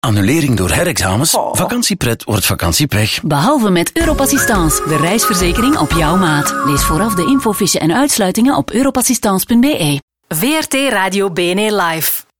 Annulering door herexamens? Vakantiepret wordt vakantiepech. Behalve met Europassistance, de reisverzekering op jouw maat. Lees vooraf de infofiche en uitsluitingen op europassistance.be. VRT Radio BNE Live.